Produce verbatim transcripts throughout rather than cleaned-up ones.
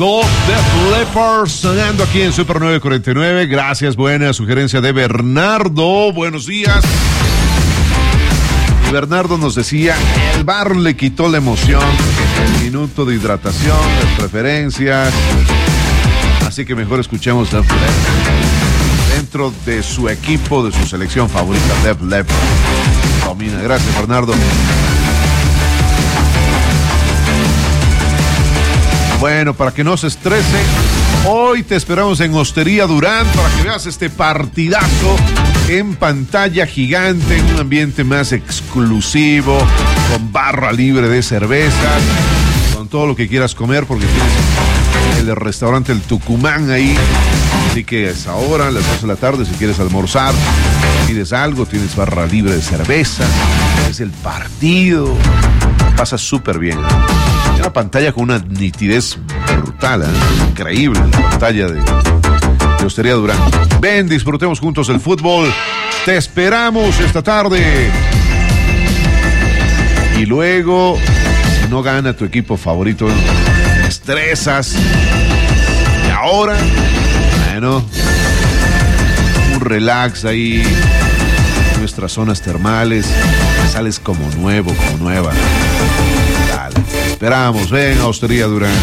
Los Def Leppard sonando aquí en Super nueve cuarenta y nueve. Gracias, buena sugerencia de Bernardo. Buenos días. Y Bernardo nos decía, el bar le quitó la emoción, el minuto de hidratación, las preferencias. Así que mejor escuchemos Def Leppard dentro de su equipo, de su selección favorita, Def Leppard. Domina. Gracias, Bernardo. Bueno, para que no se estrese, hoy te esperamos en Hostería Durán para que veas este partidazo en pantalla gigante, en un ambiente más exclusivo, con barra libre de cervezas, con todo lo que quieras comer, porque tienes el restaurante El Tucumán ahí. Así que es ahora, a las dos de la tarde, si quieres almorzar, pides algo, tienes barra libre de cerveza, es el partido, pasa súper bien. Una pantalla con una nitidez brutal, ¿eh? Increíble la pantalla de, de Hostería Durán. Ven, disfrutemos juntos el fútbol. Te esperamos esta tarde. Y luego, si no gana tu equipo favorito, te estresas. Y ahora, bueno, un relax ahí en nuestras zonas termales. Sales como nuevo, como nueva. Esperamos, ven a Hostería Durán.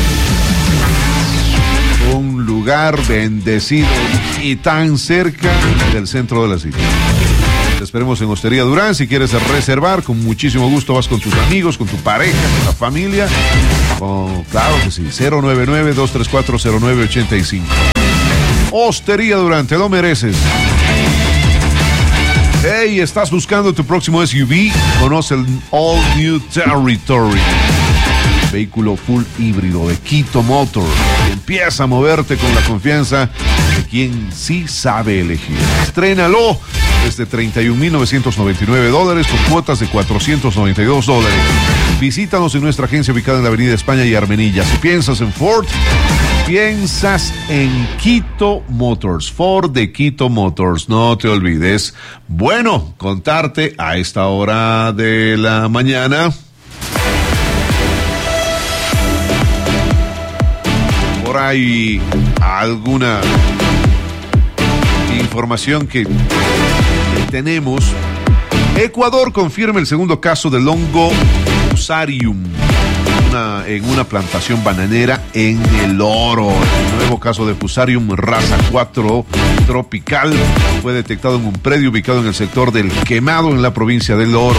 Un lugar bendecido y tan cerca del centro de la ciudad. Te esperemos en Hostería Durán. Si quieres reservar, con muchísimo gusto vas con tus amigos, con tu pareja, con la familia. Oh, claro que sí, cero nueve nueve, dos tres cuatro, cero nueve ocho cinco. Hostería Durán, te lo mereces. Hey, ¿estás buscando tu próximo S U V? Conoce el All New Territory. Vehículo full híbrido de Quito Motor. Empieza a moverte con la confianza de quien sí sabe elegir. Estrénalo desde treinta y un mil novecientos noventa y nueve dólares con cuotas de cuatrocientos noventa y dos dólares. Visítanos en nuestra agencia ubicada en la Avenida España y Armenilla. Si piensas en Ford, piensas en Quito Motors. Ford de Quito Motors. No te olvides. Bueno, contarte a esta hora de la mañana. Por ahí alguna información que, que tenemos. Ecuador confirma el segundo caso del hongo Fusarium una, en una plantación bananera en El Oro. El nuevo caso de Fusarium raza cuatro tropical fue detectado en un predio ubicado en el sector del Quemado en la provincia del Oro.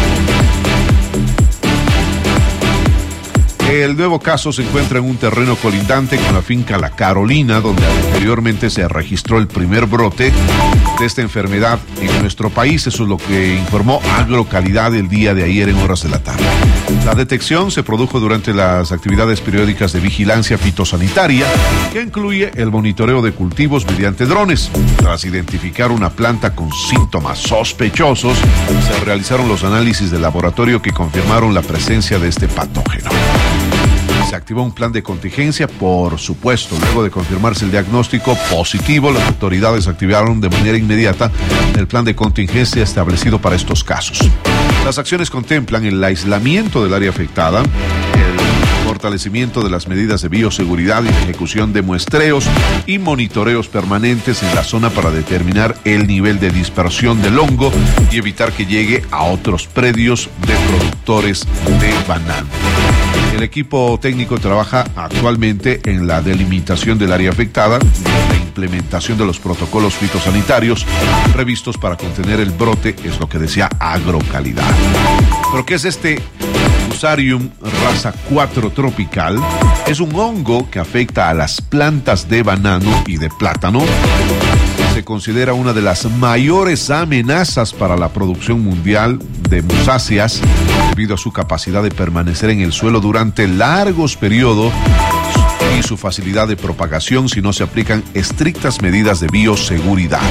El nuevo caso se encuentra en un terreno colindante con la finca La Carolina, donde anteriormente se registró el primer brote de esta enfermedad en nuestro país. Eso es lo que informó Agrocalidad el día de ayer en horas de la tarde. La detección se produjo durante las actividades periódicas de vigilancia fitosanitaria, que incluye el monitoreo de cultivos mediante drones. Tras identificar una planta con síntomas sospechosos, se realizaron los análisis de laboratorio que confirmaron la presencia de este patógeno. Se activó un plan de contingencia, por supuesto. Luego de confirmarse el diagnóstico positivo, las autoridades activaron de manera inmediata el plan de contingencia establecido para estos casos. Las acciones contemplan el aislamiento del área afectada, el fortalecimiento de las medidas de bioseguridad y la ejecución de muestreos y monitoreos permanentes en la zona para determinar el nivel de dispersión del hongo y evitar que llegue a otros predios de productores de banano. El equipo técnico trabaja actualmente en la delimitación del área afectada y la implementación de los protocolos fitosanitarios previstos para contener el brote, es lo que decía Agrocalidad. ¿Pero qué es este Fusarium raza cuatro tropical? Es un hongo que afecta a las plantas de banano y de plátano. Se considera una de las mayores amenazas para la producción mundial de musáceas debido a su capacidad de permanecer en el suelo durante largos periodos y su facilidad de propagación si no se aplican estrictas medidas de bioseguridad.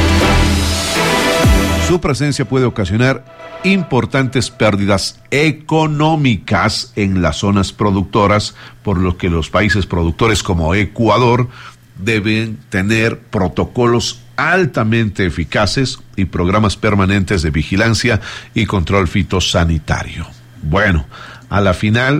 Su presencia puede ocasionar importantes pérdidas económicas en las zonas productoras, por lo que los países productores como Ecuador deben tener protocolos altamente eficaces y programas permanentes de vigilancia y control fitosanitario. Bueno, a la final,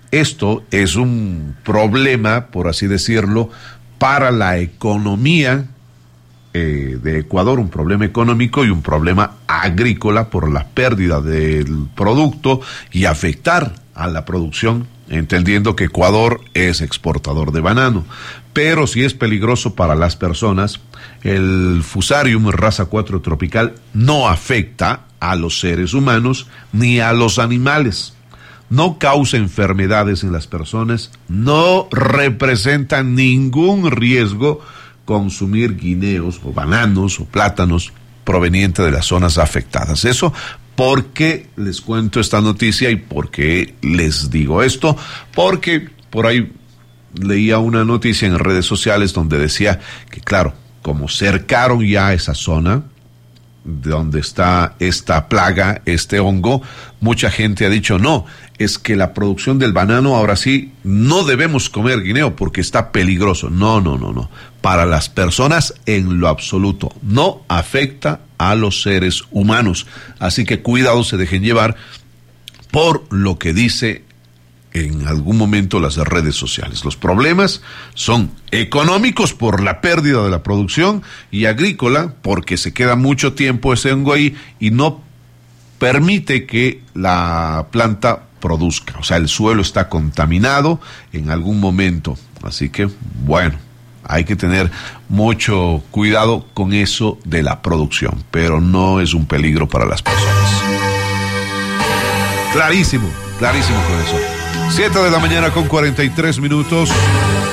esto es un problema, por así decirlo, para la economía eh, de Ecuador, un problema económico y un problema agrícola por la pérdida del producto y afectar a la producción, entendiendo que Ecuador es exportador de banano. Pero si es peligroso para las personas, el Fusarium raza cuatro tropical no afecta a los seres humanos ni a los animales. No causa enfermedades en las personas, no representa ningún riesgo consumir guineos o bananos o plátanos provenientes de las zonas afectadas. Eso, ¿por qué les cuento esta noticia y por qué les digo esto? Porque por ahí leía una noticia en redes sociales donde decía que, claro, como cercaron ya esa zona de donde está esta plaga, este hongo, mucha gente ha dicho, no, es que la producción del banano ahora sí, no debemos comer guineo porque está peligroso. No, no, no, no. Para las personas en lo absoluto, no afecta a los seres humanos. Así que cuidado, se dejen llevar por lo que dice en algún momento las redes sociales. Los problemas son económicos por la pérdida de la producción y agrícola porque se queda mucho tiempo ese hongo ahí y no permite que la planta produzca. O sea, el suelo está contaminado en algún momento. Así que, bueno, hay que tener mucho cuidado con eso de la producción, pero no es un peligro para las personas. Clarísimo, clarísimo con eso. siete de la mañana con cuarenta y tres minutos.